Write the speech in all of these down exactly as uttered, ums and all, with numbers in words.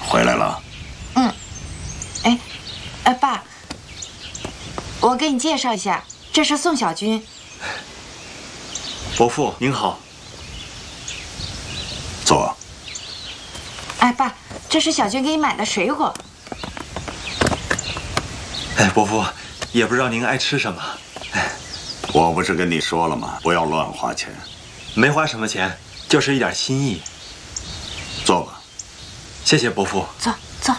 回来了。 嗯，哎，呃，爸，我给你介绍一下，这是宋小军。 伯父您好。 坐。 哎，爸，这是小军给你买的水果。 哎，伯父，也不知道您爱吃什么。哎， 我不是跟你说了吗？不要乱花钱。 没花什么钱，就是一点心意。 坐吧。 谢谢伯父。 坐坐。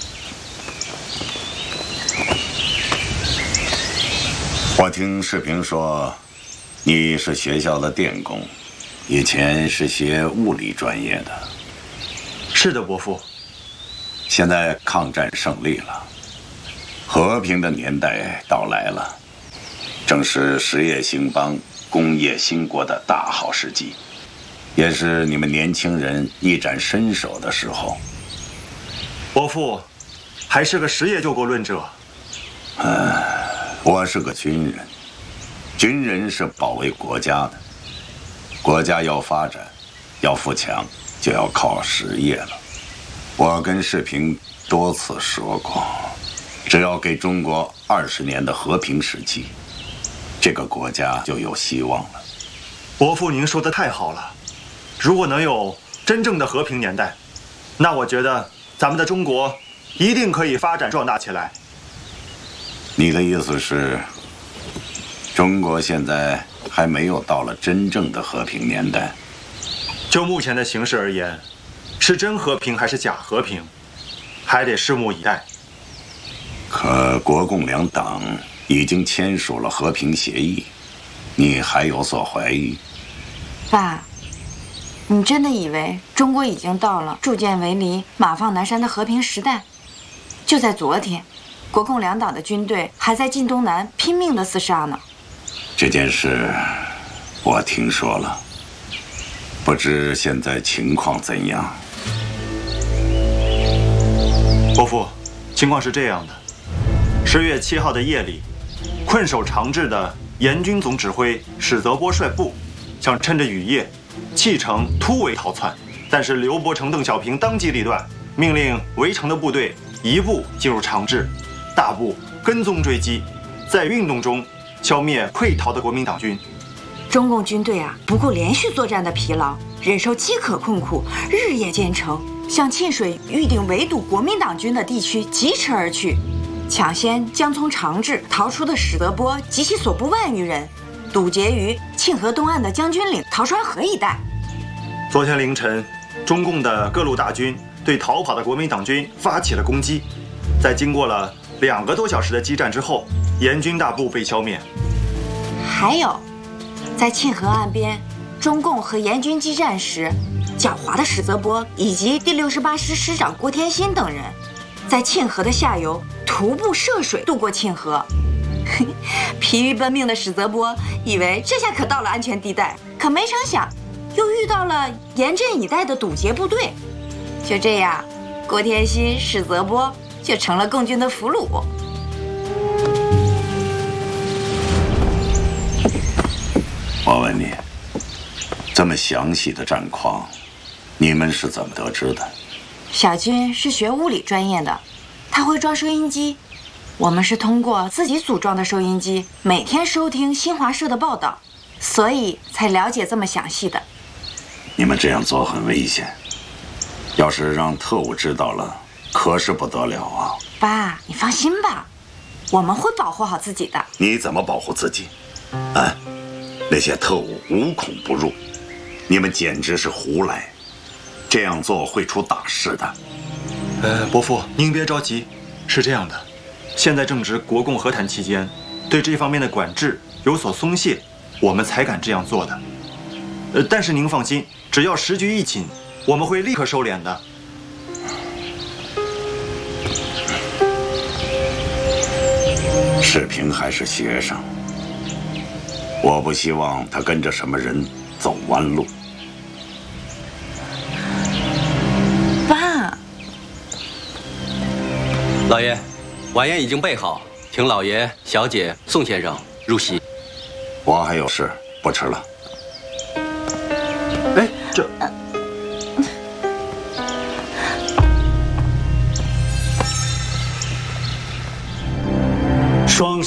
我听世平说，你是学校的电工，以前是学物理专业的。 是的，伯父。 现在抗战胜利了，和平的年代到来了，正是实业兴邦、工业兴国的大好时机，也是你们年轻人一展身手的时候。 伯父，还是个实业救国论者。 嗯，我是个军人，军人是保卫国家的，国家要发展，要富强，就要靠实业了。我跟世平多次说过，只要给中国二十年的和平时期，这个国家就有希望了。 伯父，您说的太好了。如果能有真正的和平年代，那我觉得咱们的中国一定可以发展壮大起来。 你的意思是，中国现在还没有到了真正的和平年代？ 就目前的形势而言，是真和平还是假和平，还得拭目以待。 可国共两党已经签署了和平协议，你还有所怀疑？ 爸，你真的以为中国已经到了铸剑为犁、马放南山的和平时代？就在昨天，国共两党的军队还在晋东南拼命的厮杀呢。 这件事我听说了，不知现在情况怎样？ 伯父，情况是这样的：十月七号的夜里，困守长治的严军总指挥史泽波率部，想趁着雨夜弃城突围逃窜，但是刘伯承、邓小平当机立断，命令围城的部队一步进入长治，大部跟踪追击，在运动中消灭溃逃的国民党军。 中共军队啊，不顾连续作战的疲劳，忍受饥渴困苦，日夜兼程，向沁水预定围堵国民党军的地区疾驰而去，抢先将从长治逃出的史德波及其所部万余人堵截于沁河东岸的将军岭、陶川河一带。 昨天凌晨，中共的各路大军对逃跑的国民党军发起了攻击，在经过了两个多小时的激战之后，严军大部被消灭。 还有，在沁河岸边，中共和严军激战时，狡猾的史泽波以及第六十八师师长郭天欣等人，在沁河的下游徒步涉水渡过沁河。疲于奔命的史泽波以为这下可到了安全地带，可没成想，又遇到了严阵以待的堵截部队。就这样，郭天欣、史泽波就成了共军的俘虏。 我问你，这么详细的战况，你们是怎么得知的？ 小军是学物理专业的，他会装收音机。我们是通过自己组装的收音机，每天收听新华社的报道，所以才了解这么详细的。 你们这样做很危险，要是让特务知道了，可是不得了啊！ 爸，你放心吧，我们会保护好自己的。 你怎么保护自己？啊，那些特务无孔不入，你们简直是胡来，这样做会出大事的。 呃，伯父，您别着急，是这样的。现在正值国共和谈期间，对这方面的管制有所松懈，我们才敢这样做的。呃，但是您放心，只要时局一紧，我们会立刻收敛的。 世平还是学生，我不希望他跟着什么人走弯路。 爸， 老爷，晚宴已经备好，请老爷、小姐、宋先生入席。 我还有事，不吃了。 哎，这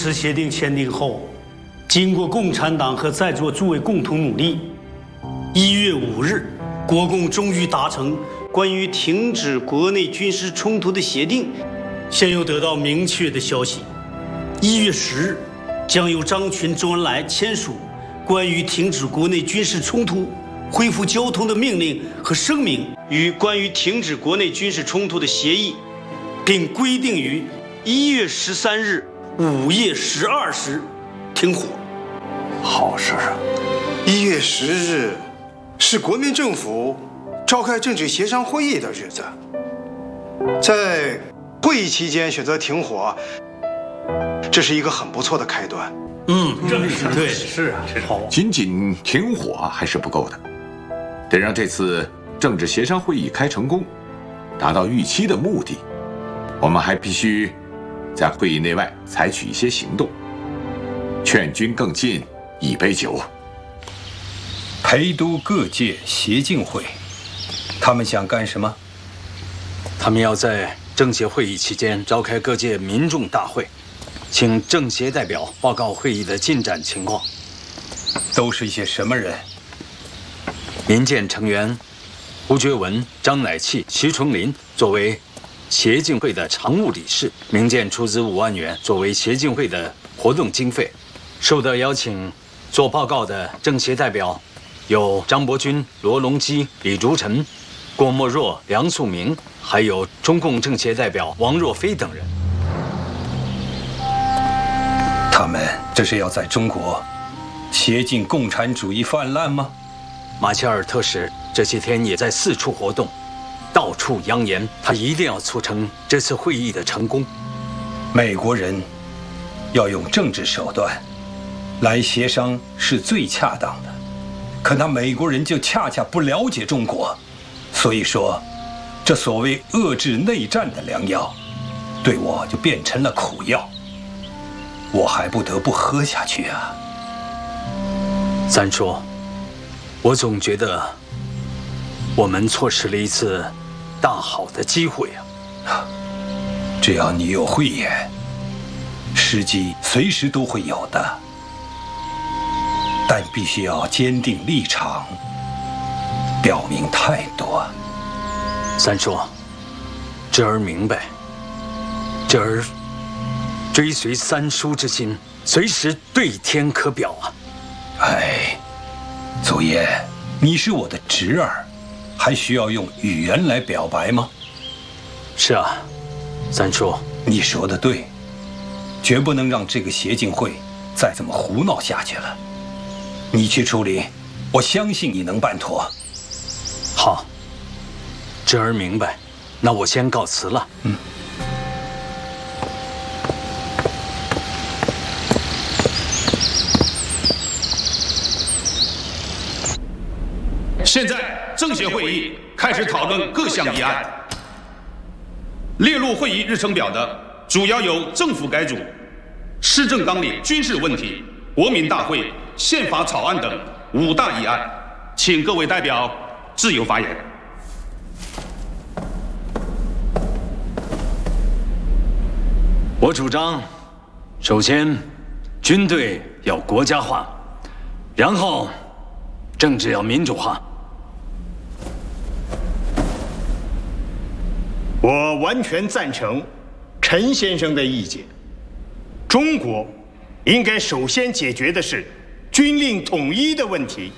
此协定签订后，经过共产党和在座诸位共同努力，一月五日，国共终于达成关于停止国内军事冲突的协定，现又得到明确的消息。一月十日，将由张群、周恩来签署关于停止国内军事冲突、恢复交通的命令和声明与关于停止国内军事冲突的协议，并规定于一月十三日午夜十二时停火。 好事啊！ 一月十日是国民政府召开政治协商会议的日子，在会议期间选择停火，这是一个很不错的开端。 嗯，对，是啊，好。 仅仅停火还是不够的，得让这次政治协商会议开成功，达到预期的目的，我们还必须在会议内外采取一些行动。劝君更尽一杯酒。 陪都各界协进会，他们想干什么？ 他们要在政协会议期间召开各界民众大会，请政协代表报告会议的进展情况。 都是一些什么人？ 民建成员胡觉文、张乃器、徐崇林作为协进会的常务理事，民建出资五万元作为协进会的活动经费。受到邀请做报告的政协代表有张伯钧、罗隆基、李竹臣、郭沫若、梁漱溟，还有中共政协代表王若飞等人。 他们这是要在中国协进共产主义泛滥吗？ 马歇尔特使这些天也在四处活动，到处扬言他一定要促成这次会议的成功。 美国人要用政治手段来协商是最恰当的，可那美国人就恰恰不了解中国，所以说这所谓遏制内战的良药，对我就变成了苦药，我还不得不喝下去啊。 三叔，我总觉得我们错失了一次大好的机会啊！ 只要你有慧眼，时机随时都会有的，但必须要坚定立场，表明态度啊。 三叔，侄儿明白，侄儿追随三叔之心，随时对天可表啊。 哎，祖爷，你是我的侄儿，还需要用语言来表白吗？ 是啊，三叔， 你说的对，绝不能让这个协进会再这么胡闹下去了。你去处理，我相信你能办妥。 好，侄儿明白，那我先告辞了。嗯。 现在政协会议开始讨论各项议案。列入会议日程表的主要有政府改组、施政纲领、军事问题、国民大会、宪法草案等五大议案，请各位代表自由发言。 我主张，首先，军队要国家化，然后，政治要民主化。 我完全赞成陈先生的意见。中国应该首先解决的是军令统一的问题。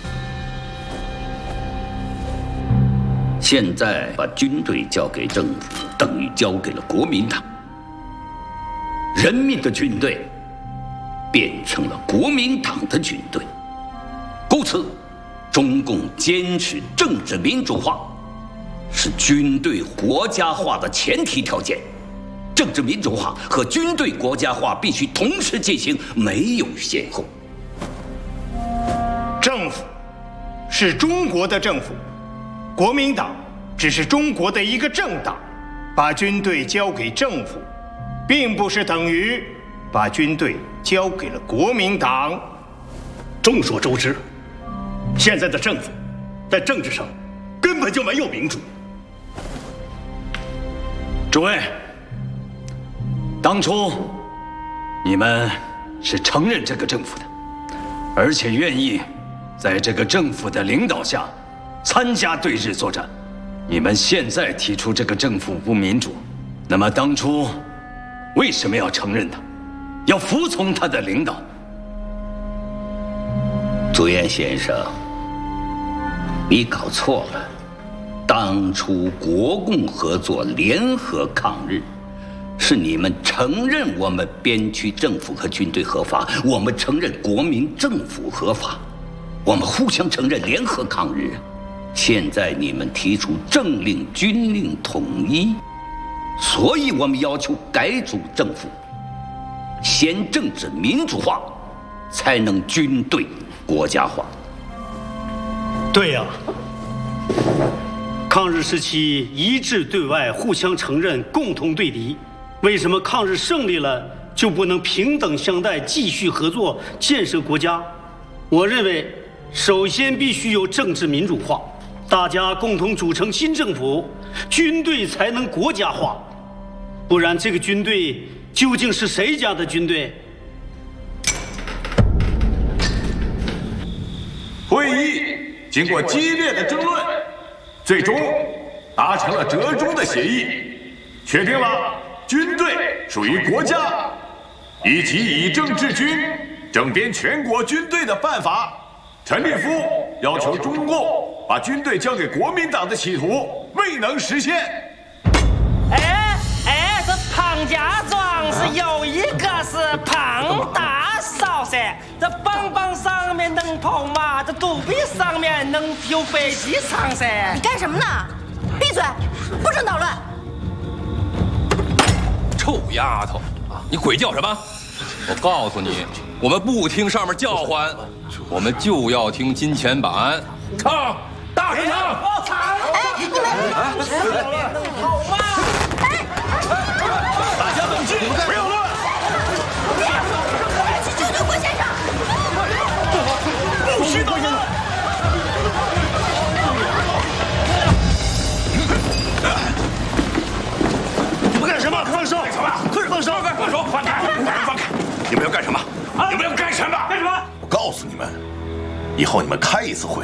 现在把军队交给政府，等于交给了国民党。人民的军队变成了国民党的军队，故此，中共坚持政治民主化是军队国家化的前提条件。政治民主化和军队国家化必须同时进行，没有先后。 政府是中国的政府，国民党只是中国的一个政党。把军队交给政府，并不是等于把军队交给了国民党。 众所周知，现在的政府在政治上根本就没有民主。 诸位，当初你们是承认这个政府的，而且愿意在这个政府的领导下参加对日作战。你们现在提出这个政府不民主，那么当初为什么要承认它，要服从他的领导？ 朱颜先生，你搞错了。当初国共合作联合抗日，是你们承认我们边区政府和军队合法，我们承认国民政府合法，我们互相承认联合抗日。现在你们提出政令军令统一，所以我们要求改组政府，先政治民主化，才能军队国家化。 对呀、啊，抗日时期一致对外，互相承认，共同对敌。为什么抗日胜利了就不能平等相待，继续合作建设国家？我认为，首先必须有政治民主化，大家共同组成新政府，军队才能国家化。不然，这个军队究竟是谁家的军队？ 会议经过激烈的争论，最终达成了折中的协议，确定了军队属于国家，以及以政治军、整编全国军队的办法。陈立夫要求中共把军队交给国民党的企图未能实现。 哎哎，这庞家庄是有一个是庞大少噻，这棒棒上面能跑马，这肚皮上面能有飞机场噻。 你干什么呢？闭嘴，不准捣乱！ 臭丫头，你鬼叫什么？我告诉你，我们不听上面叫唤，我们就要听金钱板，唱，大声唱！ 哎，你们好吗？ 哎， 大家冷静，不要乱！ 我们去救救郭先生！ 不许捣乱！ 你们干什么？放手！干什么？快放手！ 放手！放开！放开！ 你们要干什么？你们要干什么？ 干什么？ 我告诉你们，以后你们开一次会，